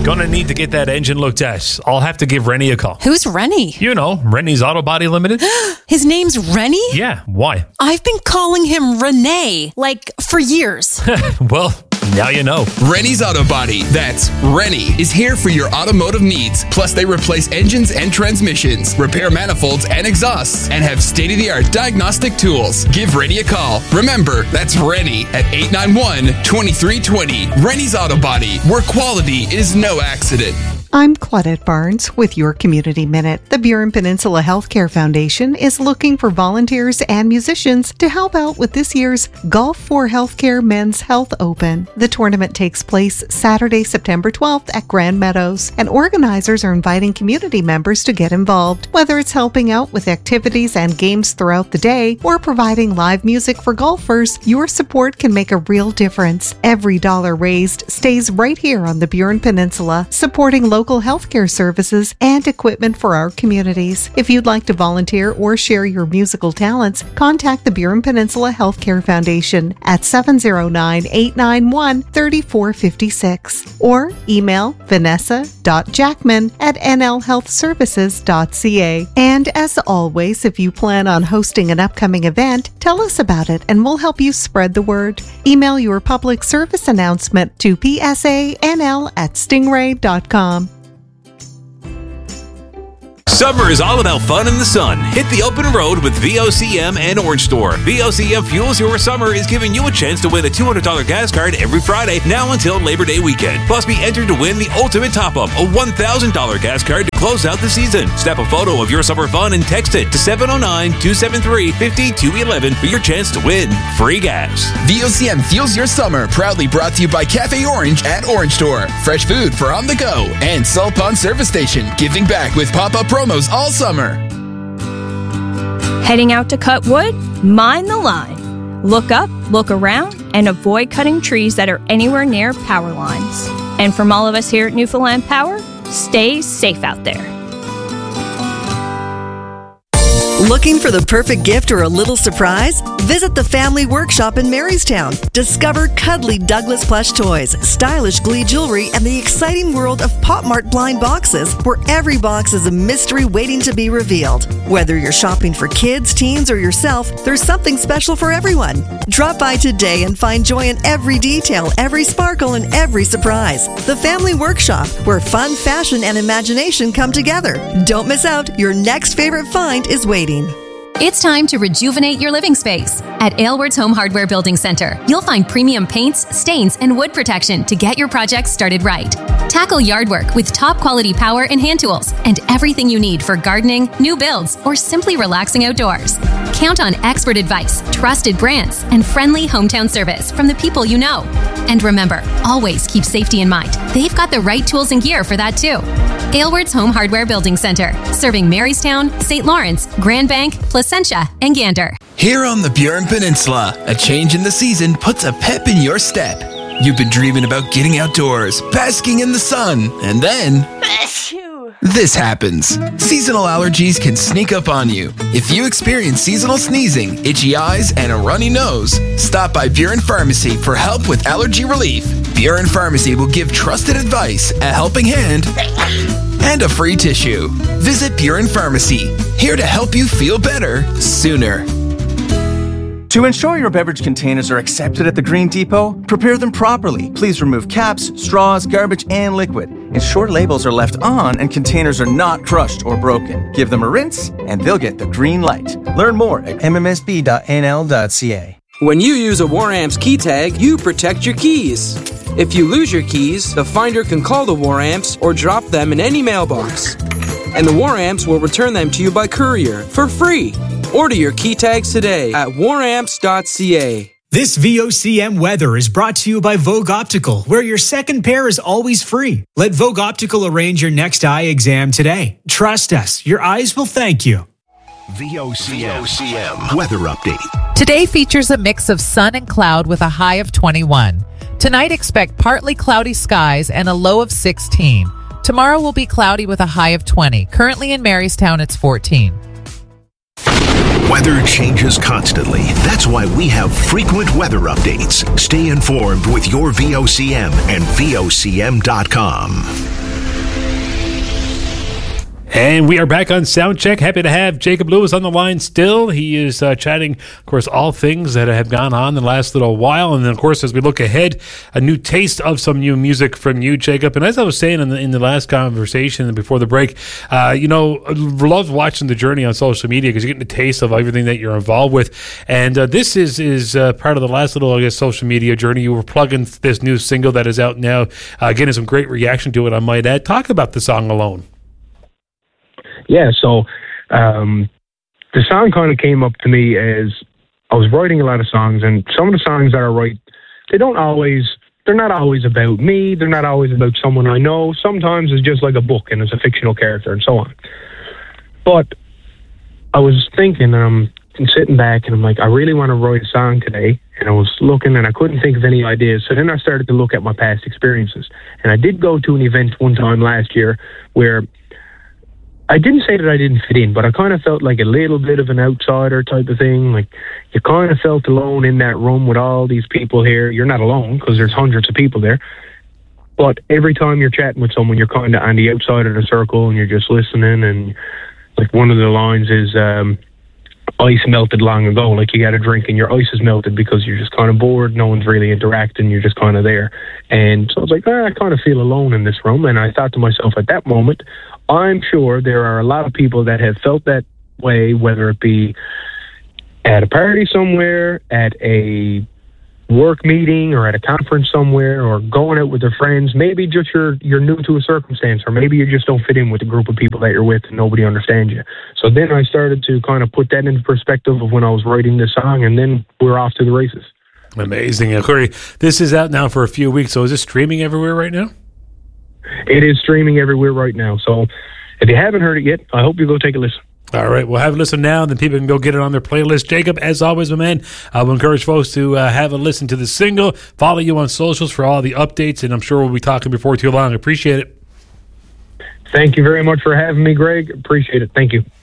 Gonna need to get that engine looked at. I'll have to give Rennie a call. Who's Rennie? You know, Rennie's Auto Body Limited. His name's Rennie? Yeah, why? I've been calling him Renee, for years. Well, now you know. Rennie's Auto Body. That's Rennie is here for your automotive needs. Plus, they replace engines and transmissions, repair manifolds and exhausts, and have state-of-the-art diagnostic tools. Give Rennie a call. Remember, that's Rennie at 891-2320. Rennie's Auto Body, where quality is no accident. I'm Claudette Barnes with your Community Minute. The Burin Peninsula Healthcare Foundation is looking for volunteers and musicians to help out with this year's Golf for Healthcare Men's Health Open. The tournament takes place Saturday, September 12th at Grand Meadows, and organizers are inviting community members to get involved. Whether it's helping out with activities and games throughout the day or providing live music for golfers, your support can make a real difference. Every dollar raised stays right here on the Burin Peninsula, supporting local healthcare services and equipment for our communities. If you'd like to volunteer or share your musical talents, contact the Burin Peninsula Healthcare Foundation at 709-891-3456 or email vanessa.jackman@nlhealthservices.ca. And as always, if you plan on hosting an upcoming event, tell us about it and we'll help you spread the word. Email your public service announcement to psanl@stingray.com. Summer is all about fun in the sun. Hit the open road with VOCM and Orange Store. VOCM Fuels Your Summer is giving you a chance to win a $200 gas card every Friday now until Labor Day weekend. Plus, be entered to win the ultimate top-up, a $1,000 gas card to close out the season. Snap a photo of your summer fun and text it to 709-273-5211 for your chance to win free gas. VOCM Fuels Your Summer, proudly brought to you by Cafe Orange at Orange Store. Fresh food for on the go. And Salt Pond Service Station, giving back with pop-up promos all summer. Heading out to cut wood? Mind the line. Look up, look around, and avoid cutting trees that are anywhere near power lines. And from all of us here at Newfoundland Power, stay safe out there. Looking for the perfect gift or a little surprise? Visit the Family Workshop in Marystown. Discover cuddly Douglas plush toys, stylish Glee jewelry, and the exciting world of Pop Mart blind boxes, where every box is a mystery waiting to be revealed. Whether you're shopping for kids, teens, or yourself, there's something special for everyone. Drop by today and find joy in every detail, every sparkle, and every surprise. The Family Workshop, where fun, fashion, and imagination come together. Don't miss out. Your next favorite find is waiting. It's time to rejuvenate your living space. At Aylward's Home Hardware Building Center, you'll find premium paints, stains, and wood protection to get your projects started right. Tackle yard work with top quality power and hand tools and everything you need for gardening, new builds, or simply relaxing outdoors. Count on expert advice, trusted brands, and friendly hometown service from the people you know. And remember, always keep safety in mind. They've got the right tools and gear for that too. Aylward's Home Hardware Building Center, serving Marystown, St. Lawrence, Grand Bank, Placentia, and Gander. Here on the Burin Peninsula, a change in the season puts a pep in your step. You've been dreaming about getting outdoors, basking in the sun, and then this happens. Seasonal allergies can sneak up on you. If you experience seasonal sneezing, itchy eyes, and a runny nose, stop by Burin Pharmacy for help with allergy relief. Burin Pharmacy will give trusted advice, a helping hand, and a free tissue. Visit Burin Pharmacy, here to help you feel better sooner. To ensure your beverage containers are accepted at the Green Depot, prepare them properly. Please remove caps, straws, garbage, and liquid. Ensure labels are left on and containers are not crushed or broken. Give them a rinse and they'll get the green light. Learn more at mmsb.nl.ca. When you use a War-Amps key tag, you protect your keys. If you lose your keys, the finder can call the War-Amps or drop them in any mailbox. And the War-Amps will return them to you by courier for free. Order your key tags today at waramps.ca. This VOCM weather is brought to you by Vogue Optical, where your second pair is always free. Let Vogue Optical arrange your next eye exam today. Trust us, your eyes will thank you. VOCM weather update. Today features a mix of sun and cloud with a high of 21. Tonight expect partly cloudy skies and a low of 16. Tomorrow will be cloudy with a high of 20. Currently in Marystown, it's 14. Weather changes constantly. That's why we have frequent weather updates. Stay informed with your VOCM and VOCM.com. And we are back on Soundcheck. Happy to have Jacob Lewis on the line still. He is chatting, of course, all things that have gone on in the last little while. And then, of course, as we look ahead, a new taste of some new music from you, Jacob. And as I was saying in the last conversation before the break, I love watching the journey on social media because you're getting a taste of everything that you're involved with. And this is part of the last little, I guess, social media journey. You were plugging this new single that is out now, getting some great reaction to it, I might add. Talk about the song Alone. Yeah, so the song kind of came up to me as I was writing a lot of songs, and some of the songs that I write, they're not always about me, they're not always about someone I know. Sometimes it's just like a book and it's a fictional character and so on. But I was thinking, and I'm sitting back and I'm like, I really want to write a song today, and I was looking and I couldn't think of any ideas. So then I started to look at my past experiences, and I did go to an event one time last year where I didn't say that I didn't fit in, but I kind of felt like a little bit of an outsider type of thing. Like, you kind of felt alone in that room with all these people here. You're not alone because there's hundreds of people there. But every time you're chatting with someone, you're kind of on the outside of the circle and you're just listening. And like one of the lines is, ice melted long ago. Like, you got a drink and your ice is melted because you're just kind of bored. No one's really interacting. You're just kind of there. And so I was like, I kind of feel alone in this room. And I thought to myself at that moment, I'm sure there are a lot of people that have felt that way, whether it be at a party somewhere, at a work meeting, or at a conference somewhere, or going out with their friends. Maybe just you're new to a circumstance, or maybe you just don't fit in with the group of people that you're with and nobody understands you. So then I started to kind of put that into perspective of when I was writing this song, and then we're off to the races. Amazing. Corey, this is out now for a few weeks, so is this streaming everywhere right now? It is streaming everywhere right now. So if you haven't heard it yet, I hope you go take a listen. All right, we'll have a listen now, and then people can go get it on their playlist. Jacob, as always, my man, I will encourage folks to have a listen to the single. Follow you on socials for all the updates, and I'm sure we'll be talking before too long. Appreciate it. Thank you very much for having me, Greg. Appreciate it. Thank you.